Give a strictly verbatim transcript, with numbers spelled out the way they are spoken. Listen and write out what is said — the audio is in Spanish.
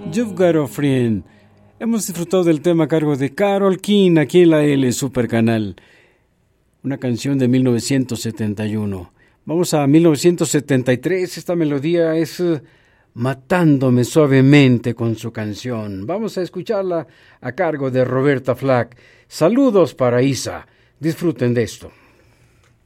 You've Got a Friend. Hemos disfrutado del tema a cargo de Carole King aquí en la L Super Canal. Una canción de mil novecientos setenta y uno. Vamos a mil novecientos setenta y tres. Esta melodía es uh, Matándome Suavemente con su canción. Vamos a escucharla a cargo de Roberta Flack. Saludos para Isa. Disfruten de esto.